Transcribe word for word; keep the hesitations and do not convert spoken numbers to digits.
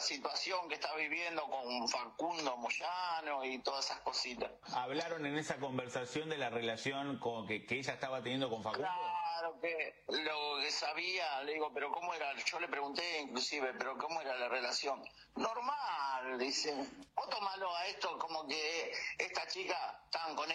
situación que está viviendo con Facundo Moyano y todas esas cositas. ¿Hablaron en esa conversación de la relación con, que, que ella estaba teniendo con Facundo? Claro, que lo que sabía, le digo, pero ¿cómo era? Yo le pregunté inclusive, pero ¿cómo era la relación? Normal, dice. Vos tomalo a esto como que esta chica estaban con